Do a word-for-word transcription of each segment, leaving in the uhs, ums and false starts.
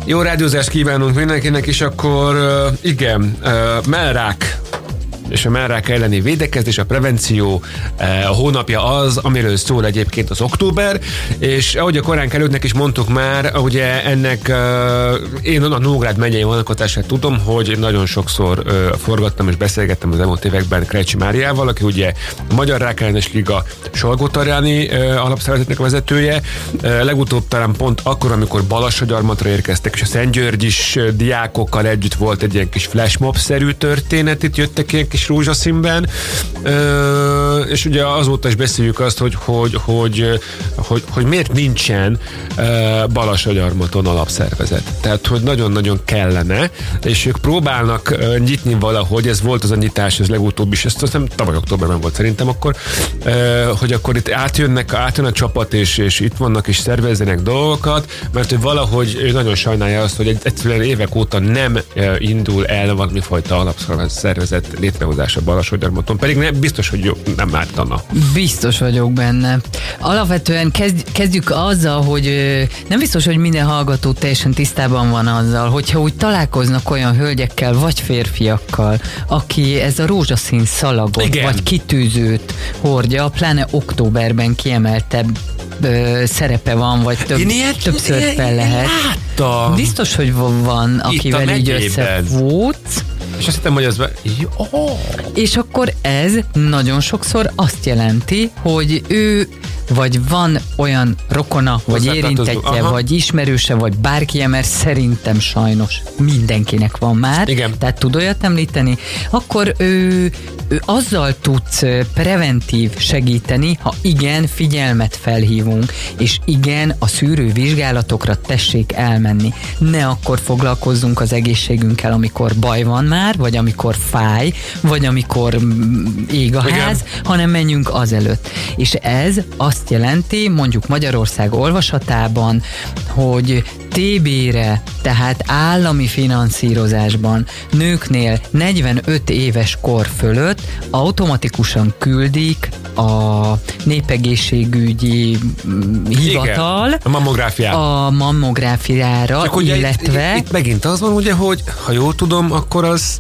Jó rádiózást kívánunk mindenkinek, és akkor uh, igen, uh, mellrák és a mellrák elleni védekezés, a prevenció, a hónapja az, amiről szól egyébként az október, és ahogy a korán előttnek is mondtuk már, ugye ennek én a Nógrád megyei vonatkozását tudom, hogy nagyon sokszor forgattam és beszélgettem az elmúlt években Krejcsi Máriával, aki ugye a Magyar Rákellenes Liga Salgótarjáni alapszervezetnek vezetője. Legutóbb talán pont akkor, amikor Balassagyarmatra érkeztek, és a Szentgyörgyis diákokkal együtt volt egy ilyen kis flashmob-szerű történet, itt jöttek ilyen kis rózsaszínben, ö, és ugye azóta is beszéljük azt, hogy, hogy, hogy, hogy, hogy miért nincsen Balassagyarmaton alapszervezet. Tehát, hogy nagyon-nagyon kellene, és ők próbálnak nyitni valahogy, ez volt az a nyitás, ez legutóbb is, ezt aztán tavaly októberben volt szerintem akkor, ö, hogy akkor itt átjönnek, átjön a csapat, és, és itt vannak és szervezzenek dolgokat, mert ő valahogy ő nagyon sajnálja azt, hogy egyszerűen évek óta nem indul el valamifajta alapszervezet létrehozása Balassagyarmaton, pedig nem, biztos, hogy jó, nem ártana. Biztos vagyok benne. Alapvetően kezd, kezdjük azzal, hogy nem biztos, hogy minden hallgató teljesen tisztában van azzal, hogyha úgy találkoznak olyan hölgyekkel, vagy férfiakkal, aki ez a rózsaszín szalagot, igen, vagy kitűzőt hordja, pláne októberben kiemeltebb ö, szerepe van, vagy több, ilyet, többször ilyet, fel lehet. Láttam. Biztos, hogy van, akivel így összefutsz. És azt hittem, hogy ez... Oh. És akkor ez nagyon sokszor azt jelenti, hogy ő vagy van olyan rokona, vagy érintettje, vagy ismerőse, vagy bárki, mert szerintem sajnos mindenkinek van már. Igen. Tehát tud olyat említeni, akkor ő, ő azzal tudsz preventív segíteni, ha igen, figyelmet felhívunk, és igen, a szűrő vizsgálatokra tessék elmenni. Ne akkor foglalkozzunk az egészségünkkel, amikor baj van már, vagy amikor fáj, vagy amikor ég a ház, igen, hanem menjünk azelőtt. És ez azt jelenti, mondjuk Magyarország olvasatában, hogy té bére, tehát állami finanszírozásban nőknél negyvenöt éves kor fölött automatikusan küldik a népegészségügyi hivatal, igen, a mammográfiára, a mammográfiára, illetve... Itt, itt megint az van, ugye, hogy ha jól tudom, akkor az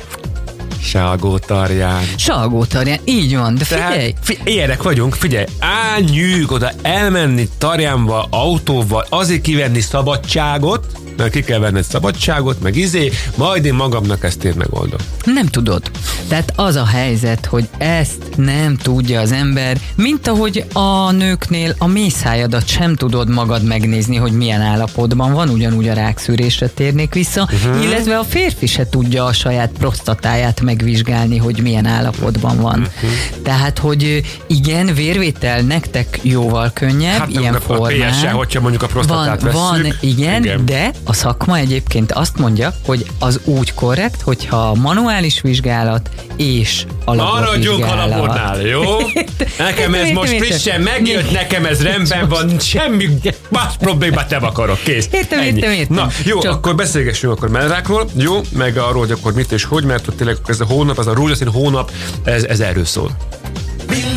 Salgótarján. Salgótarján, így van, de figyelj! Fi- ilyenek vagyunk, figyelj, álnyűg oda elmenni Tarjánba autóval, azért kivenni szabadságot, mert ki kell venned szabadságot, meg izé, majd én magamnak ezt én megoldom. Nem tudod. Tehát az a helyzet, hogy ezt nem tudja az ember, mint ahogy a nőknél a mészájadat sem tudod magad megnézni, hogy milyen állapotban van, ugyanúgy a rákszűrésre térnék vissza, uh-huh. illetve a férfi se tudja a saját prostatáját megvizsgálni, hogy milyen állapotban van. Uh-huh. Tehát, hogy igen, vérvétel nektek jóval könnyebb, hát, ilyen formán. A pé es-e, hogyha mondjuk a prostatát van, vesszük. Van, igen, igen, de a szakma egyébként azt mondja, hogy az úgy korrekt, hogyha manuális vizsgálat és alapot maradjunk alapodnál, jó? Nekem ez most frissen megjött, nekem ez rendben van, semmi más problémát nem akarok, kész. Értem, értem, értem. Na, jó, csak... akkor beszélgessünk akkor mellrákról, jó? Meg arról, hogy akkor mit és hogy, mert ott tényleg ez a hónap, ez a rózsaszín hónap, ez, ez erről szól.